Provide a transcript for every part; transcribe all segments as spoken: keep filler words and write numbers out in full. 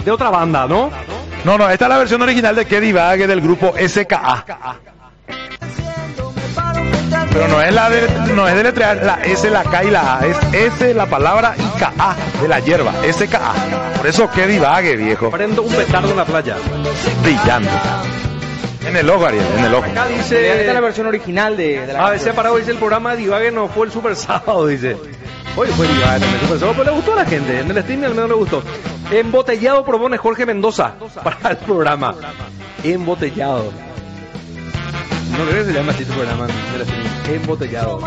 de otra banda, ¿no? No, no, esta es la versión original de Que Divague del grupo S K A. Pero no es la de, no es de letrear la S, la K y la A, es S, la palabra y K A de la hierba, S K A. Por eso Que Divague, viejo. Prendo un petardo en la playa. Brillante. En el ojo, Ariel, en el ojo. Acá Esta dice... es la versión original de, de la A veces parado dice el programa de Divague no fue el Super Sábado, dice. Oye, fue Divague también, Super Sábado, pero le gustó a la gente, en el streaming al menos le gustó. Embotellado propone Jorge Mendoza para el programa. Embotellado. No creo que se llame así tu programa en el streaming. Embotellado.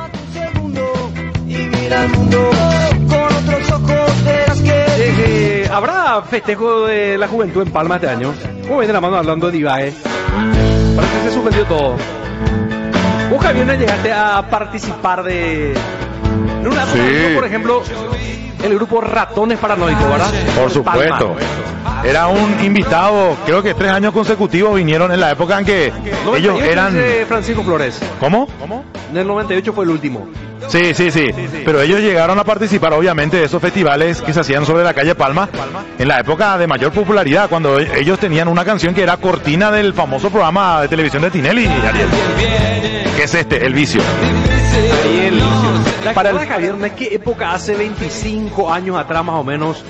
Y mira el mundo con otros ojos de las que... Eh, eh, ¿Habrá festejo de la juventud en Palma este año? ¿Cómo viene la mano hablando de Divague? Parece que se suspendió todo. ¿Vos, Javier, no llegaste a participar de... En una Sí. época, por ejemplo, el grupo Ratones Paranoicos, ¿verdad? Por supuesto. Era un invitado, creo que tres años consecutivos vinieron en la época en que ellos eran... de Francisco Flores. ¿Cómo? En el noventa y ocho fue el último. Sí, sí, sí, pero ellos llegaron a participar obviamente de esos festivales que se hacían sobre la calle Palma en la época de mayor popularidad, cuando ellos tenían una canción que era cortina del famoso programa de televisión de Tinelli, Ariel. ¿Qué es este? El Vicio. Ariel, para el Javier, ¿de qué época hace veinticinco años atrás más o menos?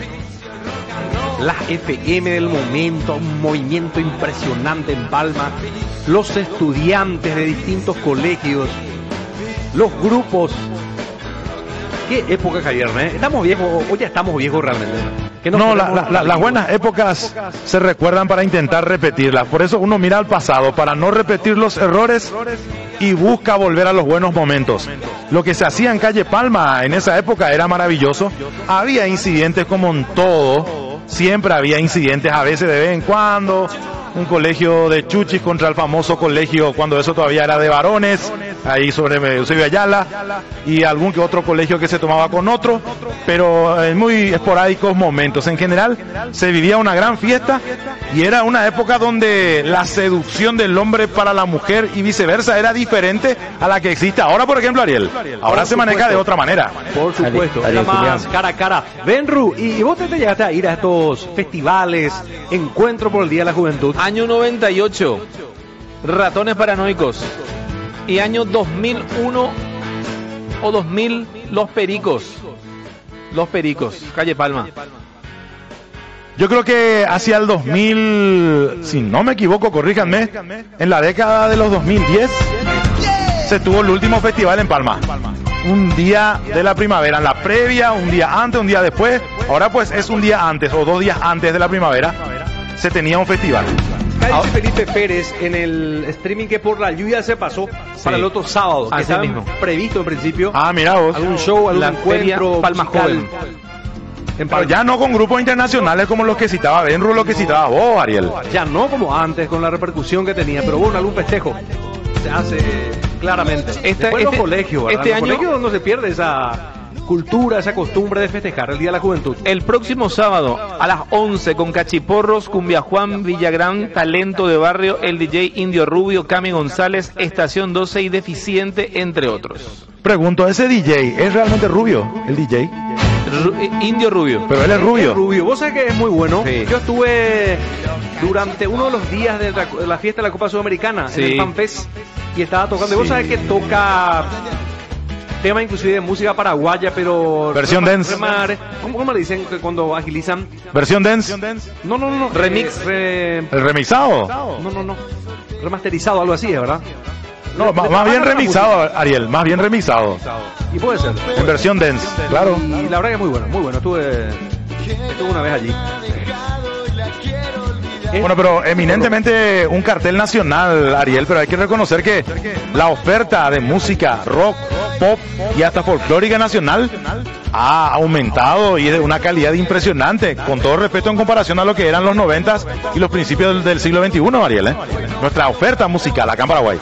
Las F M del momento, un movimiento impresionante en Palma, los estudiantes de distintos colegios, los grupos. ¿Qué época, Javier? ¿eh? ¿Estamos viejos o ya estamos viejos realmente? Que No, la- queremos la- la- las buenas épocas se recuerdan para intentar repetirlas. Por eso uno mira al pasado, para no repetir los errores y busca volver a los buenos momentos. Lo que se hacía en calle Palma en esa época era maravilloso. Había incidentes como en todo. Siempre había incidentes, a veces de vez en cuando. Un colegio de chuchis contra el famoso colegio cuando eso todavía era de varones, ahí sobre Eusebio Ayala, y algún que otro colegio que se tomaba con otro, pero en muy esporádicos momentos. En general se vivía una gran fiesta y era una época donde la seducción del hombre para la mujer y viceversa era diferente a la que existe ahora, por ejemplo, Ariel. Ahora se maneja de otra manera. Por supuesto, Ariel, era más Julián. cara a cara. Benru, ¿y, y vos te, te llegaste a ir a estos festivales, encuentros por el Día de la Juventud? Año noventa y ocho, Ratones Paranoicos. Y año dos mil uno o dos mil, Los Pericos. Los Pericos, calle Palma. Yo creo que hacia el dos mil, si no me equivoco, corríjanme, en la década de los dos mil diez se tuvo el último festival en Palma. Un día de la primavera, en la previa, un día antes, un día después. Ahora pues es un día antes o dos días antes de la primavera se tenía un festival. Acá dice Felipe Pérez en el streaming que por la lluvia se pasó para el otro sábado, que Así estaba mismo. previsto en principio. Ah, mira vos. Algún show, algún La feria encuentro Palma musical Joven. en Pero Palma. ya no con grupos internacionales como los que citaba Benru, los que citaba vos, Ariel. Ya no como antes con la repercusión que tenía, pero bueno, algún festejo se hace claramente. Esta- Después este- los colegios, ¿verdad? este Los año- colegios no se pierde esa cultura, esa costumbre de festejar el Día de la Juventud. El próximo sábado a las once con Cachiporros, Cumbia Juan, Villagrán, Talento de Barrio, el D J Indio Rubio, Cami González, Estación doce y Deficiente, entre otros. Pregunto, ¿ese D J es realmente rubio? ¿El D J? Ru- eh, Indio Rubio. Pero él es rubio. Es rubio, vos sabés que es muy bueno. Sí. Yo estuve durante uno de los días de la, de la fiesta de la Copa Sudamericana Sí. en el FanFest y estaba tocando. Y vos sabés que toca tema inclusive de música paraguaya, pero Versión remar- dance. remar- ¿cómo, cómo le dicen que cuando agilizan? ¿Versión dance? No, no, no, no. Remix. eh, re- ¿El remixado? no, no, no. Remasterizado, algo así, ¿verdad? No, Le- ma- le más bien trabajan la remixado, Ariel, más bien remixado. música. Y puede ser. En versión dance, claro. Y la verdad que es muy bueno, muy bueno. Estuve, estuve una vez allí. Bueno, pero eminentemente un cartel nacional, Ariel, pero hay que reconocer que la oferta de música rock, pop y hasta folclórica nacional ha aumentado y es de una calidad impresionante, con todo respeto en comparación a lo que eran los noventas y los principios del, del siglo veintiuno, Ariel, ¿eh? Nuestra oferta musical acá en Paraguay.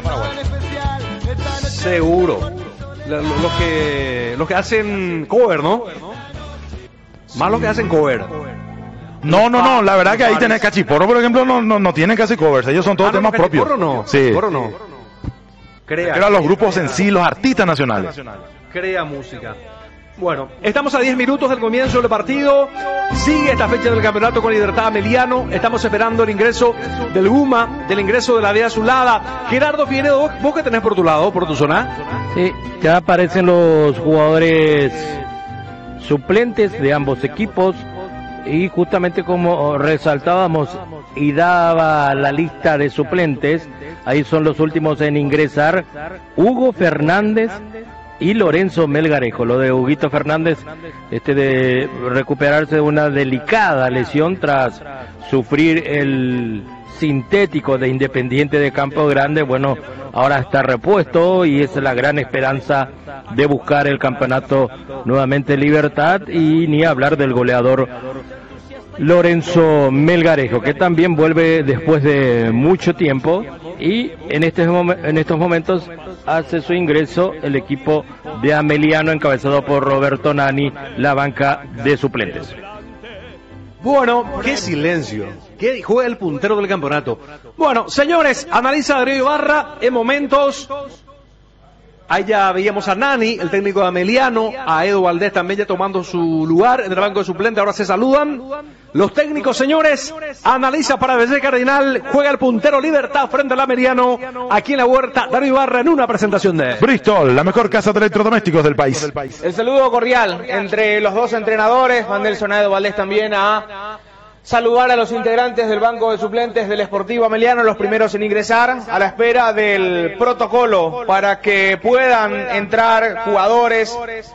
Seguro. La- lo- Los que, los que hacen cover, ¿no? Más los que hacen cover. No, no, no, la verdad que ahí tenés Cachiporro, por ejemplo, no, no, no tienen casi covers, ellos son todos Ah, no, temas propios. Cachiporro no. Sí, Cachiporro no. Crea, pero a los grupos en sí, los artistas nacionales. crea música. Bueno, estamos a diez minutos del comienzo del partido. Sigue esta fecha del campeonato con Libertad Ameliano. Estamos esperando el ingreso del U M A, del ingreso de la Vía Azulada. Gerardo Figueredo, ¿vos, vos qué tenés por tu lado, por tu zona? Sí, ya aparecen los jugadores suplentes de ambos equipos. Y justamente como resaltábamos y daba la lista de suplentes, ahí son los últimos en ingresar: Hugo Fernández y Lorenzo Melgarejo. Lo de Huguito Fernández, este de recuperarse de una delicada lesión tras sufrir el sintético de Independiente de Campo Grande, bueno, ahora está repuesto y es la gran esperanza de buscar el campeonato nuevamente Libertad, y ni hablar del goleador Lorenzo Melgarejo, que también vuelve después de mucho tiempo, y en, este mom- en estos momentos hace su ingreso el equipo de Ameliano encabezado por Roberto Nani, la banca de suplentes. Bueno, qué silencio. Que juega el puntero del campeonato. Bueno, señores, analiza Darío Ibarra en momentos. Ahí ya veíamos a Nani, el técnico de Ameliano, a Edu Valdés también ya tomando su lugar en el banco de suplentes. Ahora se saludan los técnicos, señores. Analiza para B C Cardinal, juega el puntero Libertad frente al Ameliano, aquí en la Huerta. Darío Ibarra en una presentación de Bristol, la mejor casa de electrodomésticos del país. El saludo cordial entre los dos entrenadores, Mandelson a Edu Valdés también a saludar a los integrantes del banco de suplentes del Sportivo Ameliano, los primeros en ingresar, a la espera del protocolo para que puedan entrar jugadores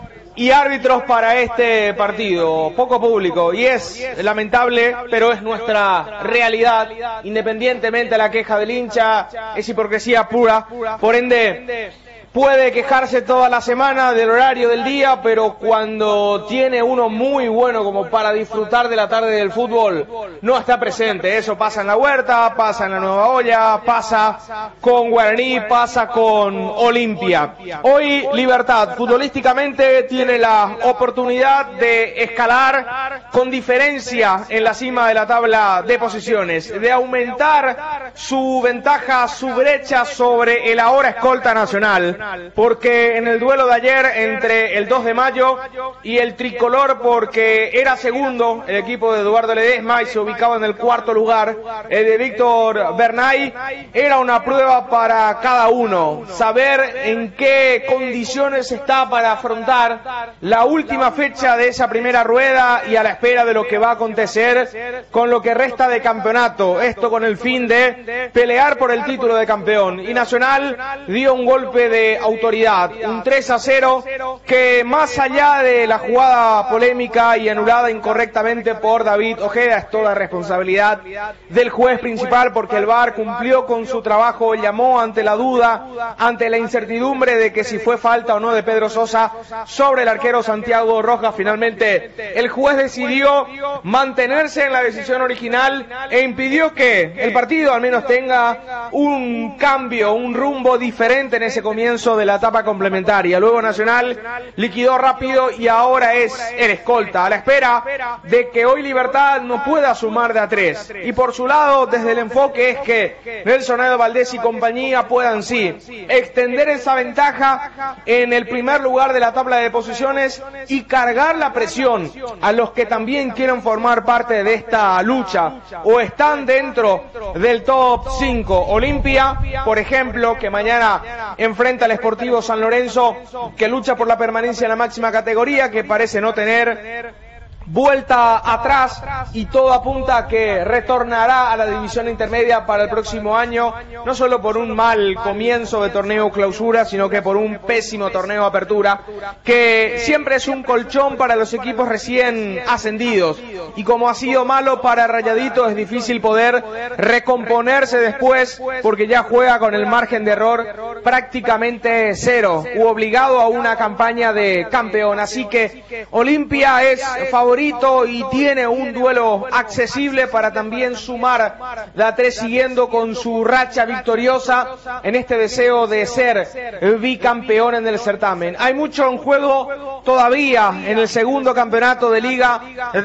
y árbitros para este partido. Poco público, y es lamentable, pero es nuestra realidad, independientemente de la queja del hincha, es hipocresía pura. Por ende, puede quejarse toda la semana del horario del día, pero cuando tiene uno muy bueno como para disfrutar de la tarde del fútbol, no está presente. Eso pasa en la Huerta, pasa en la Nueva Olla, pasa con Guaraní, pasa con Olimpia. Hoy Libertad futbolísticamente tiene la oportunidad de escalar con diferencia en la cima de la tabla de posiciones, de aumentar su ventaja, su brecha sobre el ahora escolta Nacional, porque en el duelo de ayer entre el dos de mayo y el tricolor, porque era segundo el equipo de Eduardo Ledesma y se ubicaba en el cuarto lugar el de Víctor Bernay, era una prueba para cada uno, saber en qué condiciones está para afrontar la última fecha de esa primera rueda y a la espera de lo que va a acontecer con lo que resta de campeonato, esto con el fin de pelear por el título de campeón. Y Nacional dio un golpe de autoridad, un tres a cero que, más allá de la jugada polémica y anulada incorrectamente por David Ojeda, es toda responsabilidad del juez principal, porque el V A R cumplió con su trabajo, llamó ante la duda, ante la incertidumbre de que si fue falta o no de Pedro Sosa sobre el arquero Santiago Rojas. Finalmente el juez decidió mantenerse en la decisión original e impidió que el partido al menos tenga un cambio, un rumbo diferente en ese comienzo de la etapa complementaria. Luego Nacional liquidó rápido y ahora es el escolta, a la espera de que hoy Libertad no pueda sumar de a tres. Y por su lado, desde el enfoque es que Nelson Edo Valdés y compañía puedan sí extender esa ventaja en el primer lugar de la tabla de posiciones y cargar la presión a los que también quieren formar parte de esta lucha o están dentro del top cinco. Olimpia, por ejemplo, que mañana enfrenta al Sportivo San Lorenzo, que lucha por la permanencia en la máxima categoría, que parece no tener vuelta atrás y todo apunta a que retornará a la división intermedia para el próximo año, no solo por un mal comienzo de torneo clausura, sino que por un pésimo torneo apertura, que siempre es un colchón para los equipos recién ascendidos, y como ha sido malo para Rayadito, es difícil poder recomponerse después, porque ya juega con el margen de error prácticamente cero, u obligado a una campaña de campeón. Así que Olimpia es favorito y tiene un duelo accesible para también sumar la tres, siguiendo con su racha victoriosa en este deseo de ser bicampeón en el certamen. Hay mucho en juego todavía en el segundo campeonato de liga de la temporada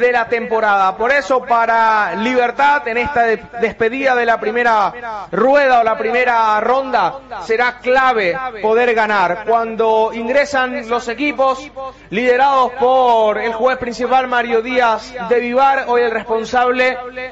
temporada. Por eso para Libertad en esta de- despedida de la primera rueda o la primera ronda será clave poder ganar. Cuando ingresan los equipos liderados por el juez principal Mario Díaz de Vivar, hoy el responsable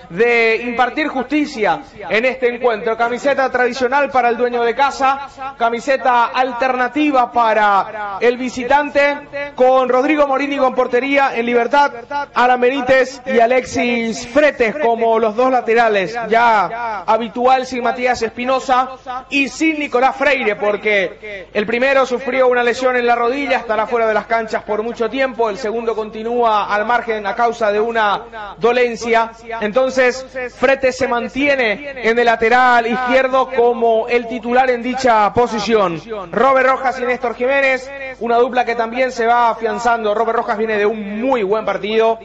de impartir justicia en este encuentro. Camiseta tradicional para el dueño de casa, camiseta alternativa para el visitante, con Rodrigo Morini con portería. En Libertad, Alan Benítez y Alexis Fretes como los dos laterales, ya habitual sin Matías Espinosa y sin Nicolás Freire, porque el primero sufrió una lesión en la rodilla, estará fuera de las canchas por mucho tiempo, el segundo continúa al margen a causa de una dolencia. Entonces Fretes se mantiene en el lateral izquierdo como el titular en dicha posición. Robert Rojas y Néstor Jiménez, una dupla que también se va afianzando. Robert Rojas viene de un muy buen partido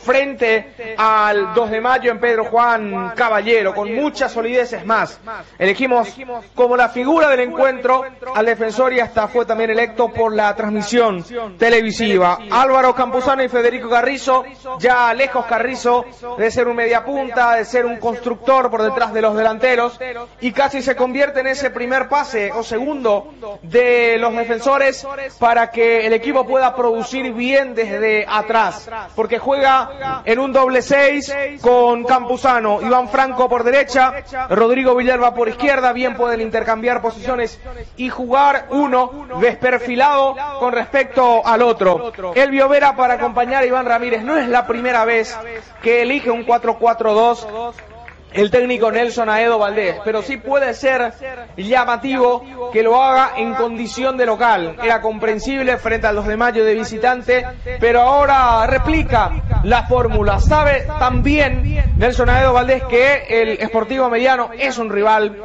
frente al dos de mayo en Pedro Juan Caballero, con muchas solideces más. Elegimos como la figura del encuentro al defensor y hasta fue también electo por la transmisión televisiva. Álvaro Campuzano y Federico Carrizo, ya lejos Carrizo de ser un mediapunta, de ser un constructor por detrás de los delanteros, y casi se convierte en ese primer pase o segundo de los defensores para que el equipo pueda producir bien desde atrás, porque juega en un doble seis con Campuzano, Iván Franco por derecha, Rodrigo Villalba por izquierda. Bien pueden intercambiar posiciones y jugar uno desperfilado con respecto al otro. Elvio Vera para acompañar a Iván Ramírez. No es la primera vez que elige un cuatro cuatro dos el técnico Nelson Aedo Valdés, pero sí puede ser llamativo que lo haga en condición de local. Era comprensible frente al dos de mayo de visitante, pero ahora replica la fórmula. Sabe también Nelson Aedo Valdés que el Sportivo Mediano es un rival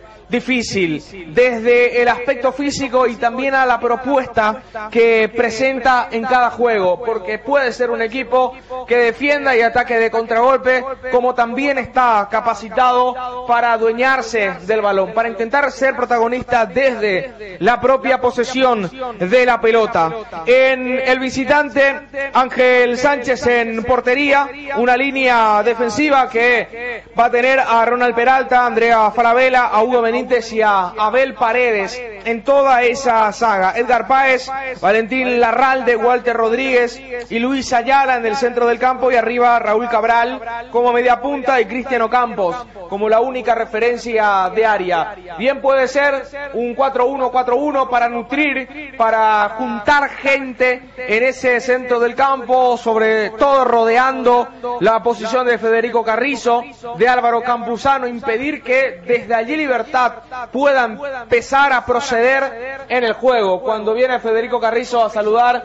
difícil desde el aspecto físico y también a la propuesta que presenta en cada juego, porque puede ser un equipo que defienda y ataque de contragolpe, como también está capacitado para adueñarse del balón, para intentar ser protagonista desde la propia posesión de la pelota. En el visitante, Ángel Sánchez en portería, una línea defensiva que va a tener a Ronald Peralta, a Andrea Falabella, a Hugo Benítez y a Abel Paredes en toda esa saga. Edgar Páez, Valentín Larralde, Walter Rodríguez y Luis Ayala en el centro del campo, y arriba Raúl Cabral como media punta y Cristiano Campos como la única referencia de área. Bien puede ser un cuatro uno cuatro uno para nutrir, para juntar gente en ese centro del campo, sobre todo rodeando la posición de Federico Carrizo, de Álvaro Campuzano, impedir que desde allí Libertad puedan empezar a proceder en el juego. Cuando viene Federico Carrizo a saludar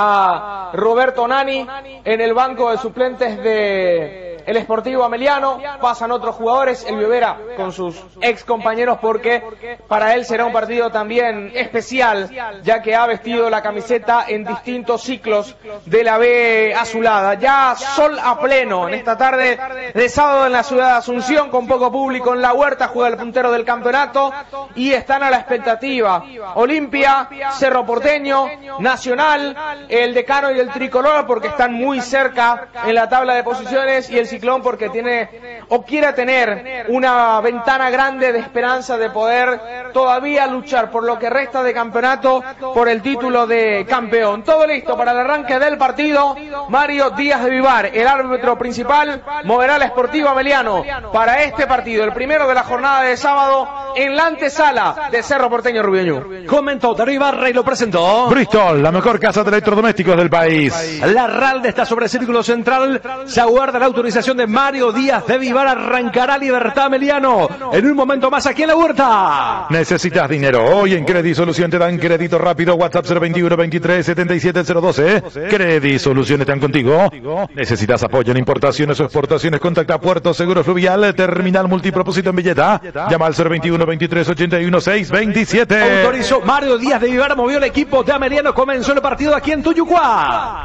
a Roberto Nani en el banco de suplentes de el Sportivo Ameliano, pasan otros jugadores, el Vera con sus ex compañeros, porque para él será un partido también especial, ya que ha vestido la camiseta en distintos ciclos de la B azulada. Ya sol a pleno en esta tarde de sábado en la ciudad de Asunción, con poco público en la Huerta, juega el puntero del campeonato y están a la expectativa Olimpia, Cerro Porteño, Nacional, el Decano y el Tricolor, porque están muy cerca en la tabla de posiciones, y el Ciclón porque tiene o quiere tener una ventana grande de esperanza de poder todavía luchar por lo que resta de campeonato por el título de campeón. Todo listo para el arranque del partido. Mario Díaz de Vivar, el árbitro principal, moverá al Sportivo Ameliano para este partido, el primero de la jornada de sábado, en la antesala de Cerro Porteño Rubiñú. Comentó Darío Ibarra y lo presentó Bristol, la mejor casa de electrodomésticos del país. La Ralde está sobre el círculo central. Se aguarda la autorización de Mario Díaz de Vivar. Arrancará Libertad Ameliano en un momento más aquí en la Huerta. ¿Necesitas dinero? Hoy en Credit Solución te dan crédito rápido. WhatsApp cero veintiuno veintitrés setenta y siete cero doce. Credit Solución están contigo. ¿Necesitas apoyo en importaciones o exportaciones? Contacta a Puerto Seguro Fluvial, Terminal Multipropósito en Villeta. Llama al cero veintiuno veintitrés ochenta y uno seis veintisiete. Autorizó Mario Díaz de Vivar, movió el equipo de Ameliano. Comenzó el partido aquí en Tuyucuá.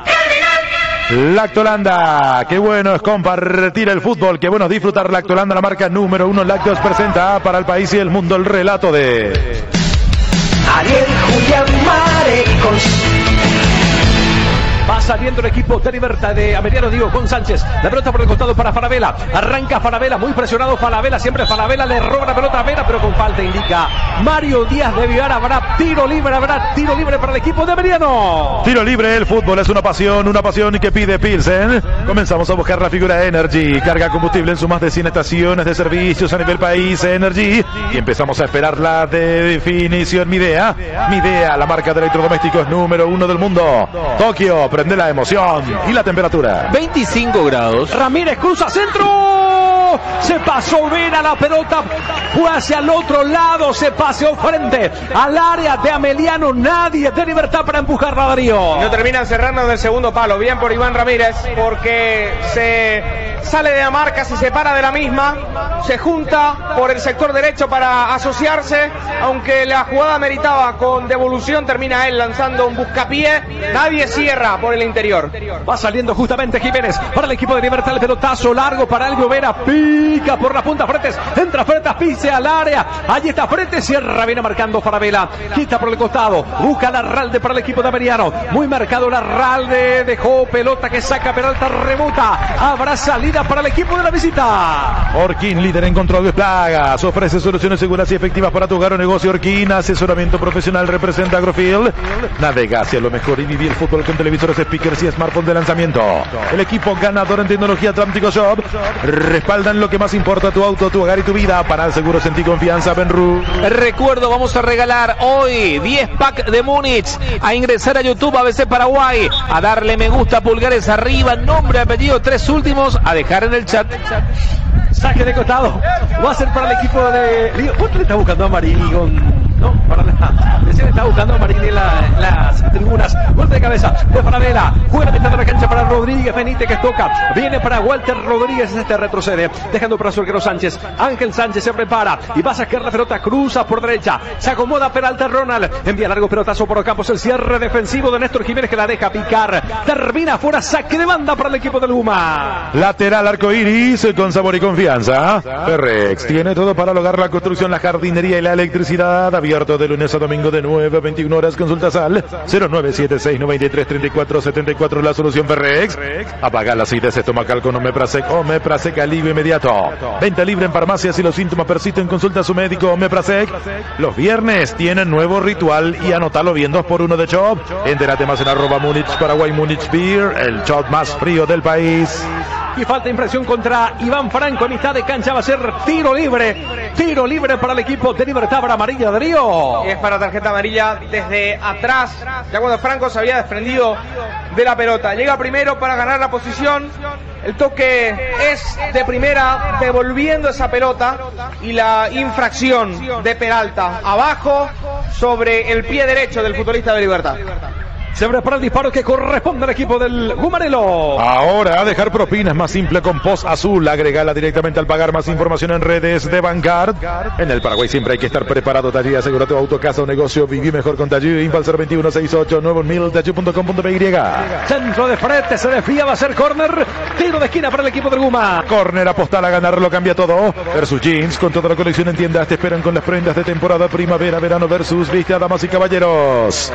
Lactolanda, qué bueno es compartir el fútbol, qué bueno es disfrutar. Lactolanda, la marca número uno lácteos, presenta para el país y el mundo el relato de Ariel, Julián, Marecos. Va saliendo el equipo de Libertad de Ameliano Diego con Sánchez. La pelota por el costado para Falabella. Arranca Falabella, muy presionado Falabella. Siempre Falabella le roba la pelota a Vera, pero con falta indica Mario Díaz de Vivar. Habrá tiro libre, habrá tiro libre para el equipo de Ameliano. Tiro libre, el fútbol es una pasión, una pasión que pide Pilsen. Comenzamos a buscar la figura Energy. Carga combustible en sus más de cien estaciones de servicios a nivel país, Energy. Y empezamos a esperar la definición. Midea, Midea, la marca de electrodomésticos número uno del mundo. Tokio, prende la emoción y la temperatura. veinticinco grados. Ramírez cruza centro. Se pasó Vera, la pelota fue hacia el otro lado. Se paseó frente al área de Ameliano. Nadie de Libertad para empujarla a Darío. No terminan cerrando en el segundo palo. Bien por Iván Ramírez, porque se sale de la marca, se separa de la misma, se junta por el sector derecho para asociarse. Aunque la jugada meritaba con devolución, termina él lanzando un buscapié. Nadie cierra por el interior. Va saliendo justamente Jiménez para el equipo de Libertad. El pelotazo largo para Elvio Vera. Pica por la punta Fretes. Entra Fretes, pise al área. Allí está Fretes. Cierra, viene marcando Falabella. Quita por el costado. Busca Larralde para el equipo de Ameliano. Muy marcado Larralde. Dejó pelota que saca Peralta, rebota. Habrá salida para el equipo de la visita. Orquín, líder en control de plagas. Ofrece soluciones seguras y efectivas para tu hogar o negocio. Orquín, asesoramiento profesional, representa Agrofield. Navega hacia lo mejor y vive el fútbol con televisores, speakers y smartphones de lanzamiento. El equipo ganador en tecnología Atlántico Shop respaldan lo que más importa: tu auto, tu hogar y tu vida. Para el seguro, sentí confianza, Benru. Recuerdo, vamos a regalar hoy diez pack de Múnich. A ingresar a YouTube A B C Paraguay, a darle me gusta, pulgares arriba, nombre, apellido, tres últimos, a dejar en el chat. Saque de costado. Va a ser para el equipo de Lío. ¿Por qué le está buscando a Marini con... No, para la... Le está buscando a Marini en la, las tribunas. Golpe de cabeza de Falabella. Juega la mitad de la cancha para Rodríguez Benítez, que toca. Viene para Walter Rodríguez. Este retrocede, dejando para su arquero Sánchez. Ángel Sánchez se prepara y va a sacar la pelota. Cruza por derecha. Se acomoda Peralta Ronald. Envía largo pelotazo por Ocampos. El cierre defensivo de Néstor Jiménez, que la deja picar. Termina fuera. Saque de banda para el equipo del Luma. Lateral arcoiris con sabor y confianza. Ferrex tiene todo para lograr la construcción, la jardinería y la electricidad. Abierto de lunes a domingo de nueve a veintiuna horas. Consultas al cero nueve siete seis nueve tres tres cuatro siete cuatro. La solución Ferrex. Apaga la acidez estomacal con Omeprazec. Omeprazec, alivio inmediato. Venta libre en farmacias. Si los síntomas persisten, consulta a su médico. Omeprazec. Los viernes tienen nuevo ritual y anótalo bien, dos por uno de Chop. Entérate más en arroba Múnich Paraguay Múnich Beer, el Chop más frío del país. Y falta impresión contra Iván Franco. En mitad de cancha va a ser tiro libre. Tiro libre para el equipo de Libertad, para amarilla de Río. Es para tarjeta amarilla desde atrás, ya cuando Franco se había desprendido de la pelota. Llega primero para ganar la posición. El toque es de primera, devolviendo esa pelota. Y la infracción de Peralta abajo sobre el pie derecho del futbolista de Libertad. Se prepara el disparo que corresponde al equipo del Gumarelo. Ahora, dejar propina es más simple con Post Azul. Agregala directamente al pagar. Más información en redes de Bancard. En el Paraguay siempre hay que estar preparado. Tallí, asegura tu auto, casa o negocio. Viví mejor con Tallí. Impal cero veintiuno sesenta y ocho nueve mil tallí punto com punto p y. Centro de frente, se desvía, va a ser córner. Tiro de esquina para el equipo del Guma. Córner, apostar a ganar, lo cambia todo. Versus Jeans, con toda la colección en tiendas. Te esperan con las prendas de temporada primavera, verano. Versus Vista, damas y caballeros.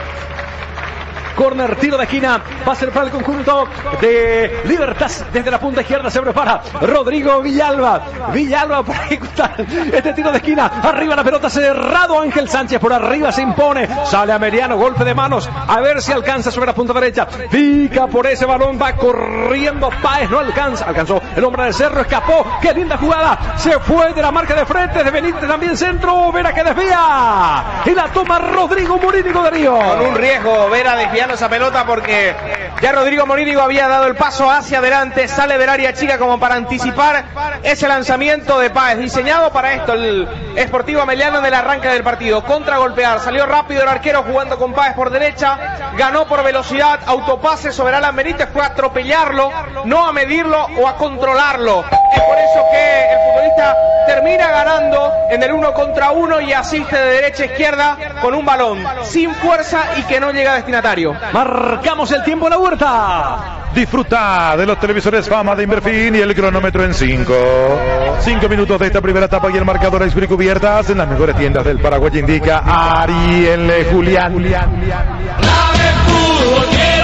Corner, tiro de esquina, va a ser para el conjunto de Libertad. Desde la punta izquierda se prepara Rodrigo Villalba. Villalba para ejecutar este tiro de esquina. Arriba la pelota, cerrado Ángel Sánchez. Por arriba se impone. Sale Ameliano, golpe de manos. A ver si alcanza sobre la punta derecha. Pica por ese balón, va corriendo Páez. No alcanza. Alcanzó el hombre del Cerro, escapó. Qué linda jugada. Se fue de la marca de frente. De Benítez también centro. Vera que desvía. Y la toma Rodrigo Morínigo de Río. Con un riesgo, Vera desviando esa pelota porque ya Rodrigo Morínigo había dado el paso hacia adelante. Sale del área chica como para anticipar ese lanzamiento de Páez, diseñado para esto el Sportivo Ameliano en el arranque del partido. Contragolpear, salió rápido el arquero jugando con Páez por derecha, ganó por velocidad, autopase sobre Alan Benítez, fue a atropellarlo, no a medirlo o a controlarlo. Es por eso que el futbolista termina ganando en el uno contra uno y asiste de derecha a izquierda con un balón sin fuerza y que no llega a destinatario. Marcamos el tiempo en la huerta. Disfruta de los televisores Fama de Inverfin y el cronómetro en cinco. Cinco minutos de esta primera etapa y el marcador es cubiertas en las mejores tiendas del Paraguay. Indica Ariel Julián. Julián. Julián.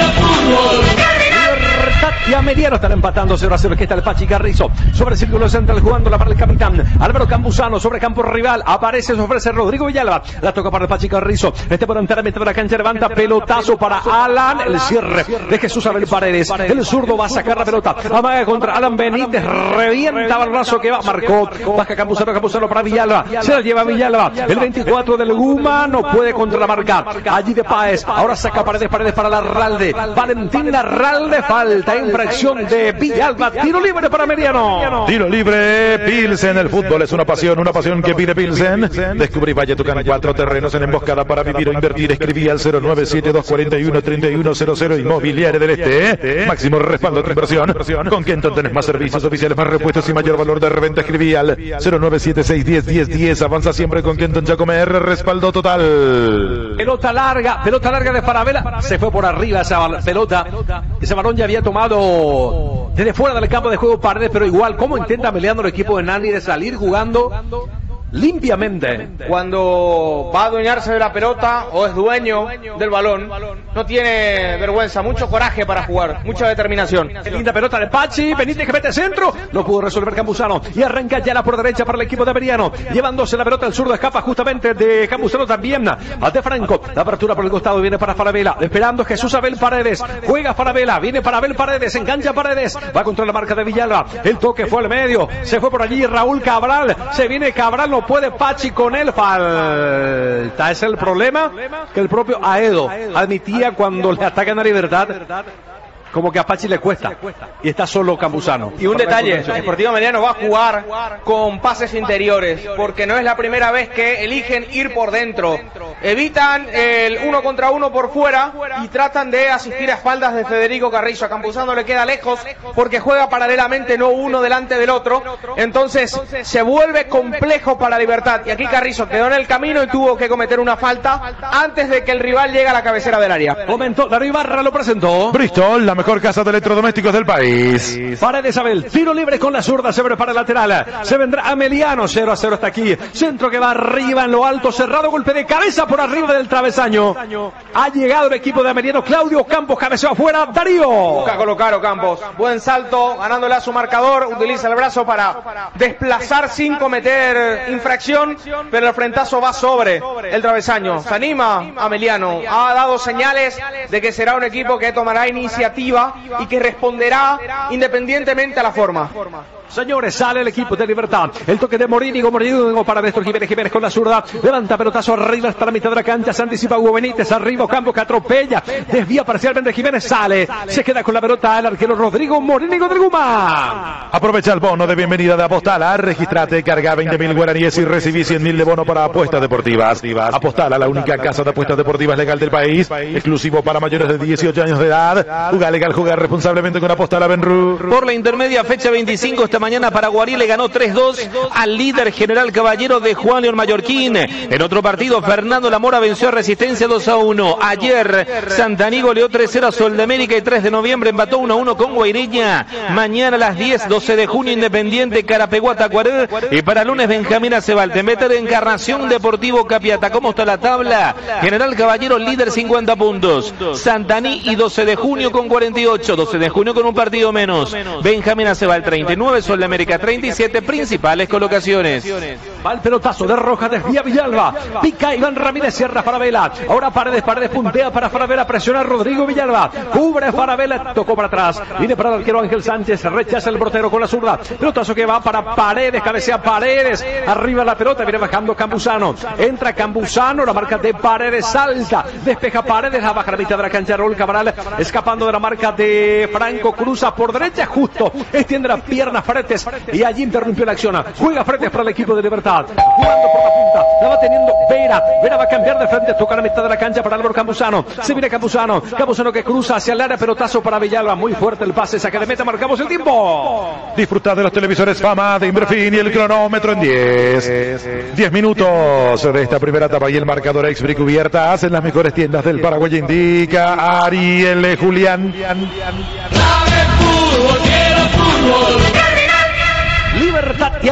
Libertad y Ameriano están empatando cero a cero. Aquí está el Pachi Carrizo sobre el círculo central jugándola para el capitán Álvaro Campuzano sobre campo rival. Aparece, se ofrece Rodrigo Villalba. La toca para el Pachi Carrizo. Este por entera mitad de la cancha levanta pelotazo para Alan. El cierre de Jesús Abel Paredes. El zurdo va a sacar la pelota. Amaga contra Alan Benítez. Revienta el brazo que va. Marcó. Baja Campuzano. Campuzano para Villalba. Se la lleva Villalba. El veinticuatro del Guma no puede contramarcar. Allí de Páez. Ahora saca Paredes. Paredes para Larralde. Valentín Larralde. Falta. Infracción de Villalba. Tiro libre para Mediano. Tiro libre. Pilsen. El fútbol es una pasión. Una pasión que pide Pilsen. Descubrí Valletucan. Cuatro terrenos en emboscada para vivir o invertir. Escribí al cero nueve siete dos cuatro uno tres uno cero cero. Inmobiliaria del Este. Máximo respaldo a tu inversión. Con Kenton tenés más servicios oficiales, más repuestos y mayor valor de reventa. Escribí al cero nueve siete seis uno cero uno cero uno cero. Avanza siempre con Kenton Giacomer. Respaldo total. Pelota larga. Pelota larga de Falabella. Se fue por arriba esa pelota. Ese balón ya había tomado desde fuera del campo de juego Paredes, pero igual, ¿cómo intenta Meleando el equipo de Nani de salir jugando limpiamente? Cuando va a adueñarse de la pelota o es dueño del balón, no tiene vergüenza, mucho coraje para jugar, mucha determinación. Linda pelota de Pachi, Benítez que mete centro, no pudo resolver Campuzano y arranca ya la por derecha para el equipo de Averiano, llevándose la pelota, el zurdo escapa justamente de Campuzano también, a De Franco, la apertura por el costado viene para Falabella, esperando Jesús Abel Paredes, juega Falabella, viene para Abel Paredes, engancha Paredes, va contra la marca de Villalba, el toque fue al medio, se fue por allí Raúl Cabral, se viene Cabral, no puede Pachi con él, falta. Es el problema que el propio Aedo admitía cuando le atacan a Libertad, como que a Pachi le cuesta y está solo Campuzano. Y un detalle, Sportivo Mediano va a jugar con pases interiores porque no es la primera vez que eligen ir por dentro, evitan el uno contra uno por fuera y tratan de asistir a espaldas de Federico Carrizo. A Campuzano le queda lejos porque juega paralelamente, no uno delante del otro, entonces se vuelve complejo para Libertad y aquí Carrizo quedó en el camino y tuvo que cometer una falta antes de que el rival llegue a la cabecera del área. Comentó, Darío Ibarra lo presentó. Bristol, la mejor casa de electrodomésticos del país. Paredes Abel, tiro libre con la zurda, se prepara el lateral, se vendrá Ameliano, cero a cero hasta aquí, centro que va arriba en lo alto, cerrado, golpe de cabeza por arriba del travesaño, ha llegado el equipo de Ameliano, Claudio Campos cabeceó afuera, Darío. Busca colocar a Campos, buen salto, ganándole a su marcador, utiliza el brazo para desplazar sin cometer infracción, pero el frentazo va sobre el travesaño, se anima Ameliano, ha dado señales de que será un equipo que tomará iniciativa y que responderá independientemente a la forma. Señores, sale el equipo de Libertad. El toque de Morínigo, Morínigo para Néstor Jiménez, Jiménez con la zurda. Levanta pelotazo arriba hasta la mitad de la cancha. Se anticipa Hugo Benítez, arriba Campos que atropella. Desvía parcialmente Jiménez, sale. Se queda con la pelota el arquero Rodrigo Morínigo del Guma. Aprovecha el bono de bienvenida de Apostala. Registrate, carga veinte mil guaraníes y recibí cien mil de bono para apuestas deportivas. Apostala, la única casa de apuestas deportivas legal del país. Exclusivo para mayores de dieciocho años de edad. Juega legal, jugar responsablemente con Apostala Benru. Por la intermedia fecha veinticinco, esta mañana Paraguarí le ganó tres dos al líder General Caballero de Juan León Mallorquín. En otro partido, Fernando Lamora venció a Resistencia dos a uno. Ayer, Santaní goleó tres cero a Sol de América y tres de noviembre empató uno a uno con Guairiña. Mañana a las diez, doce de junio, Independiente Carapeguá Tacuaré. Y para lunes, Benjamín Acebalte. Meter Encarnación Deportivo Capiata. ¿Cómo está la tabla? General Caballero líder cincuenta puntos. Santaní y doce de junio con cuarenta y ocho. doce de junio con un partido menos. Benjamín Acebal treinta y nueve, Sol de América treinta y siete, principales colocaciones. Va el pelotazo de Roja, desvía Villalba, pica Iván Ramírez, cierra Falabella, ahora Paredes, Paredes puntea para Falabella, presiona Rodrigo Villalba, cubre Falabella, tocó para atrás, viene para el arquero Ángel Sánchez, rechaza el portero con la zurda, pelotazo que va para Paredes, cabecea Paredes, arriba la pelota, viene bajando Campuzano, entra Campuzano, la marca de Paredes salta, despeja Paredes, la baja la mitad de la cancha, Raúl Cabral, escapando de la marca de Franco, cruza por derecha, justo, extiende las piernas Fretes, y allí interrumpió la acción, juega Fretes para el equipo de Libertad, jugando por la punta, la va teniendo Vera, Vera va a cambiar de frente, toca la mitad de la cancha para Álvaro Campuzano, se viene Campuzano, Campuzano que cruza hacia el área, pelotazo para Villalba, muy fuerte el pase, saque de meta, marcamos el tiempo. Disfruta de los televisores Fama de Inverfin y el cronómetro en diez. diez minutos de esta primera etapa y el marcador Exbri cubiertas en las mejores tiendas del Paraguay indica Ariel Julián. Libertad y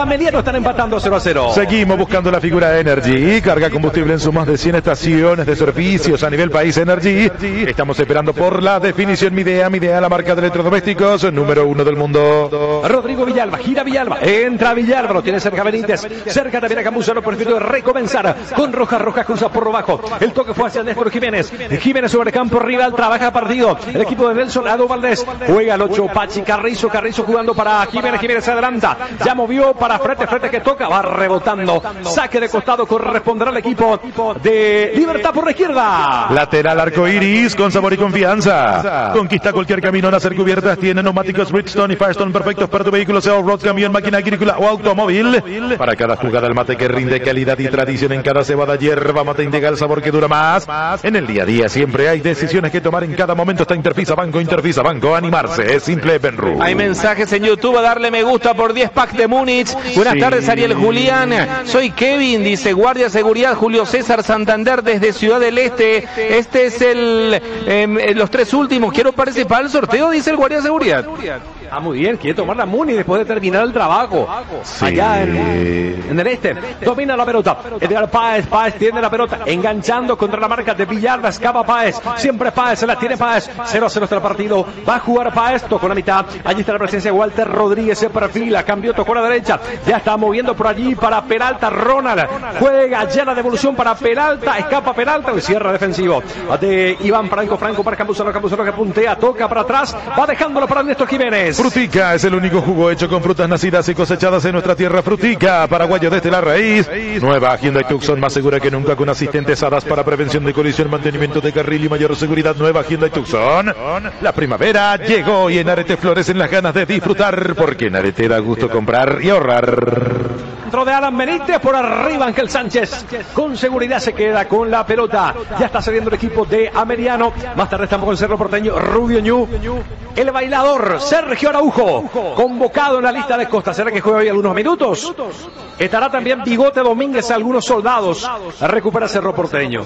Ameliano están empatando cero a cero. Seguimos buscando la figura Energy. Carga combustible en sus más de cien estaciones de servicios a nivel país. Energy. Estamos esperando por la definición Midea. Midea, la marca de electrodomésticos número uno del mundo. Rodrigo Villalba, gira Villalba, entra Villalba, lo tiene cerca Benítez, cerca también a Campuzano, perfecto de recomenzar con Rojas, Rojas cruza por abajo, el toque fue hacia Néstor Jiménez, Jiménez sobre campo rival, trabaja partido, el equipo de Nelson Ado Valdés, juega el ocho, Pachi Carrizo, Carrizo jugando para Jiménez, Jiménez se adelanta, ya movió para frente, frente que toca, va rebotando, saque de costado, corresponderá al equipo de Libertad por la izquierda. Lateral arco iris, con sabor y confianza, conquista cualquier camino, nacer cubiertas, tiene neumáticos Bridgestone y Firestone perfectos para tu vehículo, sea road, camión, máquina agrícola o automóvil. Para cada jugada el mate que rinde calidad y tradición, en cada cebada hierba mate indica el sabor que dura más. En el día a día siempre hay decisiones que tomar, en cada momento está Interfisa Banco, Interfisa Banco, animarse es simple, Benru. Hay mensajes en YouTube, a darle me gusta por diez packs de Múnich. Buenas Sí. tardes, Ariel Julián. Soy Kevin, dice Guardia Seguridad Julio César Santander desde Ciudad del Este. Este es el eh, los tres últimos. Quiero participar al sorteo, dice el Guardia Seguridad. Ah, muy bien, quiere tomar la Muni después de terminar el trabajo. Sí. Allá en, en el este. Domina la pelota. Edgar Páez, Páez tiene la pelota. Enganchando contra la marca de Villalba. Escapa Páez. Siempre Páez, se la tiene Páez. cero a cero está el partido. Va a jugar Páez. Tocó la mitad. Allí está la presencia de Walter Rodríguez. Se perfila. Cambió, tocó la derecha. Ya está moviendo por allí para Peralta. Ronald. Juega ya la devolución para Peralta. Escapa Peralta. El cierre defensivo de Iván Franco. Franco para Campuzano. Campuzano que puntea. Toca para atrás. Va dejándolo para Néstor Jiménez. Frutica es el único jugo hecho con frutas nacidas y cosechadas en nuestra tierra. Frutica, paraguayo desde la raíz. Nueva Hyundai Tucson, más segura que nunca, con asistentes hadas para prevención de colisión, mantenimiento de carril y mayor seguridad. Nueva Hyundai Tucson. La primavera llegó y en Arete florecen las ganas de disfrutar, porque en Arete da gusto comprar y ahorrar. Dentro de Alan Benítez, por arriba Ángel Sánchez, con seguridad se queda con la pelota. Ya está saliendo el equipo de Ameliano. Más tarde estamos con el Cerro Porteño, Rubio Ñu. El bailador Sergio Araujo, convocado en la lista de Costa. ¿Será que juega hoy algunos minutos? Estará también Bigote Domínguez, algunos soldados. Recupera Cerro Porteño.